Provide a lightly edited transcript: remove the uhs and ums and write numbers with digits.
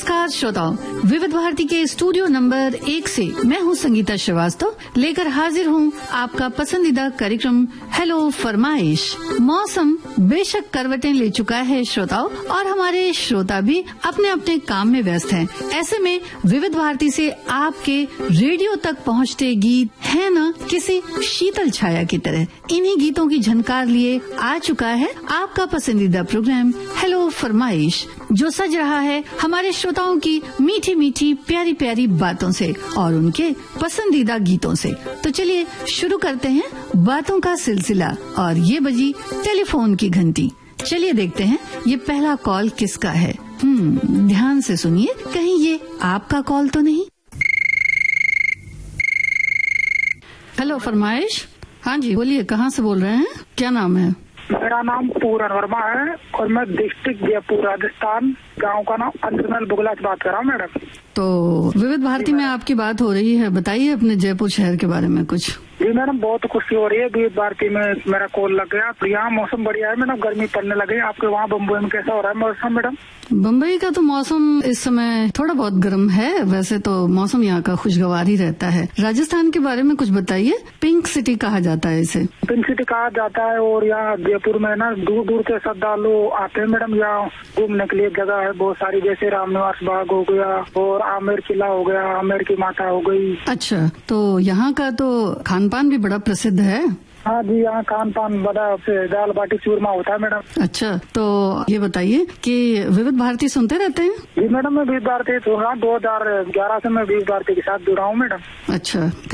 नमस्कार श्रोताओं, विविध भारती के स्टूडियो नंबर 1 से मैं हूं संगीता श्रीवास्तव, लेकर हाजिर हूं आपका पसंदीदा कार्यक्रम हेलो फरमाइश। मौसम बेशक करवटें ले चुका है श्रोताओं, और हमारे श्रोता भी अपने अपने काम में व्यस्त हैं। ऐसे में विविध भारती से आपके रेडियो तक पहुंचते गीत है न किसी शीतल छाया की तरह। इन्हीं गीतों की झनकार लिए आ चुका है आपका पसंदीदा प्रोग्राम हेलो फरमाइश, जो सज रहा है हमारे श्रोताओं की मीठी मीठी प्यारी प्यारी बातों से और उनके पसंदीदा गीतों से। तो चलिए शुरू करते हैं बातों का सिलसिला, और ये बजी टेलीफोन की घंटी। चलिए देखते हैं ये पहला कॉल किसका है। ध्यान से सुनिए, कहीं ये आपका कॉल तो नहीं। हेलो फरमाइश। हाँ जी बोलिए, कहाँ से बोल रहे हैं, क्या नाम है? मेरा नाम पूरन वर्मा है और मैं डिस्ट्रिक्ट जयपुर राजस्थान, गांव का नाम अंजनल बुगला से बात कर रहा हूँ मैडम। तो विविध भारती में आपकी बात हो रही है, बताइए अपने जयपुर शहर के बारे में कुछ। जी मैडम, बहुत खुशी हो रही है, विविध भारती में मेरा कॉल लग गया। तो यहाँ मौसम बढ़िया है मैडम, गर्मी पड़ने लगी। आपके वहाँ बम्बई में कैसा हो रहा है मौसम मैडम? बम्बई का तो मौसम इस समय थोड़ा बहुत गर्म है, वैसे तो मौसम यहाँ का खुशगवार ही रहता है। राजस्थान के बारे में कुछ बताइए। पिंक सिटी कहा जाता है इसे। पिंक सिटी कहा जाता है, और यहाँ जयपुर में ना दूर दूर से श्रद्धालु आते हैं मैडम। यहाँ घूमने के लिए जगह है बहुत सारी, जैसे रामनिवास बाग हो गया और आमेर किला हो गया, आमेर की माता हो गई। अच्छा, तो यहाँ का तो खान पान भी बड़ा प्रसिद्ध है। हाँ जी, यहाँ खान पान बड़ा दाल बाटी चूरमा होता है मैडम। अच्छा, तो ये बताइए कि विविध भारती सुनते रहते हैं? जी मैडम, मैं विविध भारती 2011 से मैं विविध भारती के साथ जुड़ा हूँ मैडम। अच्छा,